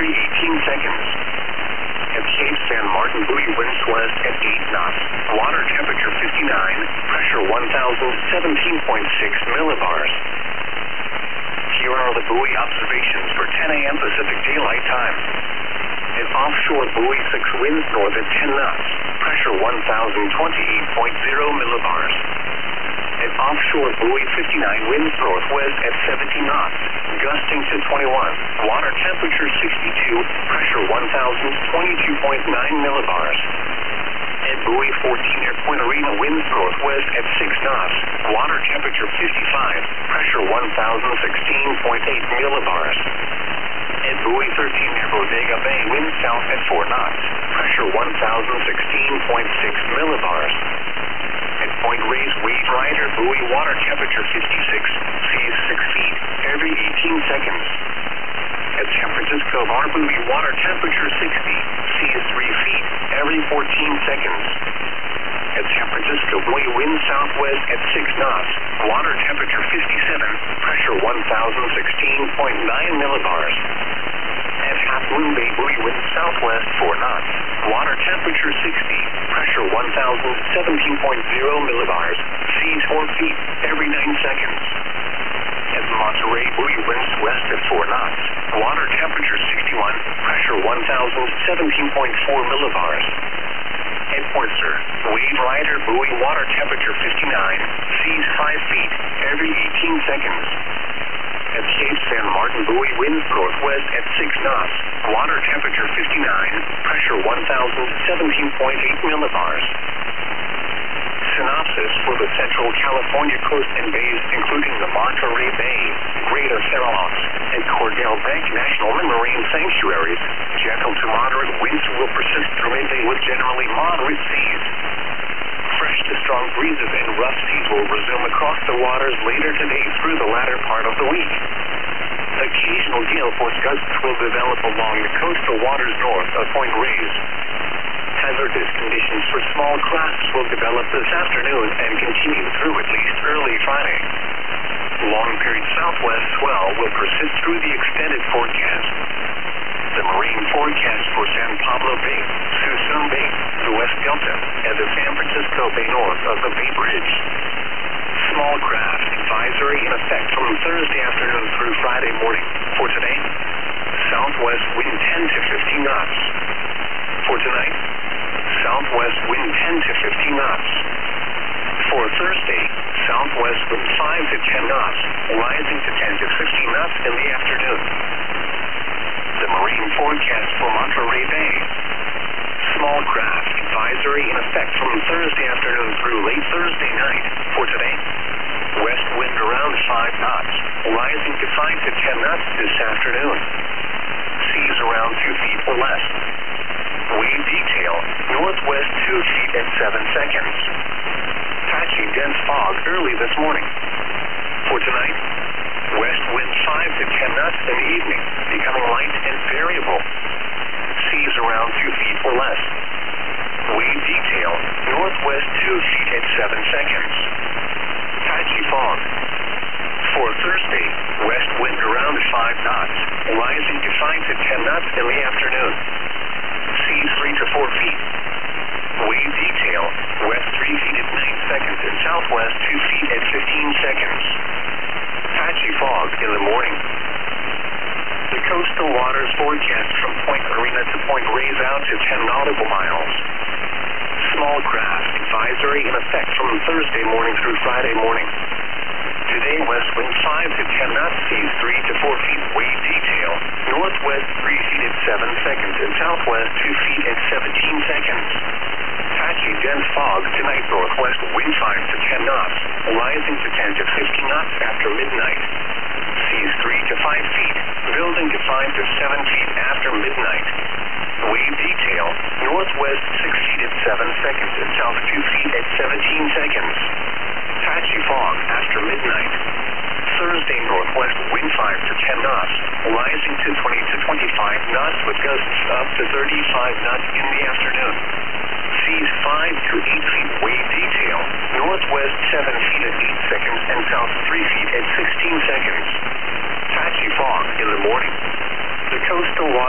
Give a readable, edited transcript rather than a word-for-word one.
every 18 seconds. At Cape San Martin, buoy winds west at 8 knots. Water temperature 59, pressure 1,017.6 millibars. Here are the buoy observations for 10 a.m. Pacific Daylight Time. At offshore buoy 6, winds north at 10 knots. Pressure 1,028.0 millibars. At offshore buoy 59, winds northwest at 17 knots, gusting to 21. Water temperature 62, pressure 1,022.9 millibars. At buoy 14 near Point Arena, winds northwest at 6 knots. Water temperature 55, pressure 1,016.8 millibars. At buoy 13 near Bodega Bay, winds south at 4 knots. Pressure 1,016.6 millibars. At Point Reyes, wave rider, buoy, water temperature 56, seas 6 feet every 18 seconds. At San Francisco Bar, buoy, water temperature 60, seas 3 feet every 14 seconds. At San Francisco buoy, wind southwest at 6 knots, water temperature 57, pressure 1,016.9 millibars. At Half Moon Bay, buoy, wind southwest 4 knots, water temperature 60, pressure 1,017.0 millibars, seas 4 feet every 9 seconds. At Monterey, buoy, winds west at 4 knots, water temperature 61, pressure 1,017.4 millibars. At Point Sur, wave rider, buoy, water temperature 59, seas 5 feet every 18 seconds. At Cape San Martin, buoy, winds northwest at 6 knots, water temperature 59, pressure 1,017.8 millibars. Synopsis for the Central California coast and bays, including the Monterey Bay, Greater Farallones, and Cordell Bank National Marine Sanctuaries. Gentle to moderate winds will persist through midday with generally moderate seas. Fresh to strong breezes and rough seas will resume across the waters later today through the latter part of the week. Occasional gale force gusts will develop along the coastal waters north of Point Reyes. Hazardous conditions for small crafts will develop this afternoon and continue through at least early Friday. Long-period southwest swell will persist through the extended forecast. The marine forecast for San Pablo Bay, Suisun Bay, the West Delta, and the San Francisco Bay north of the Bay Bridge. Small craft advisory in effect from Thursday afternoon through Friday morning. For today, southwest wind 10 to 15 knots. For tonight, southwest wind 10 to 15 knots. For Thursday, southwest wind 5 to 10 knots, rising to 10 to 15 knots in the afternoon. The marine forecast for Monterey Bay. Small craft advisory in effect from Thursday afternoon through late Thursday night. For today, west wind around 5 knots, rising to 5 to 10 knots this afternoon. Seas around 2 feet or less. Wave detail, northwest 2 feet and 7 seconds. Patchy dense fog early this morning. For tonight, west wind 5 to 10 knots in the evening, becoming light and variable. Seas around 2 feet or less. Wave detail, northwest 2 feet and 7 seconds. Patchy fog. For Thursday, west wind around 5 knots, rising to 5 to 10 knots in the afternoon. Seas 3 to 4 feet. Wave detail, west 3 feet at 9 seconds and southwest 2 feet at 15 seconds. Patchy fog in the morning. The coastal waters forecast from Point Arena to Point Reyes out to 10 nautical miles. Small craft advisory in effect from Thursday morning through Friday morning. Today, west wind 5 to 10 knots, seas 3 to 4 feet. Wave detail, northwest 3 feet at 7 seconds and southwest 2 feet at 17 seconds. Patchy dense fog tonight, northwest wind 5 to 10 knots, rising to 10 to 15 knots after midnight. Seas 3 to 5 feet, building to 5 to 7 feet after midnight. Wave detail, northwest 6 feet at 7 seconds and south 2 feet at 17 seconds. Patchy fog after midnight. Thursday, northwest wind 5 to 10 knots, rising to 20 to 25 knots with gusts up to 35 knots in the afternoon. Seas 5 to 8 feet. Wave detail, northwest 7 feet at 8 seconds and south 3 feet at 16 seconds. Patchy fog in the morning. The coastal water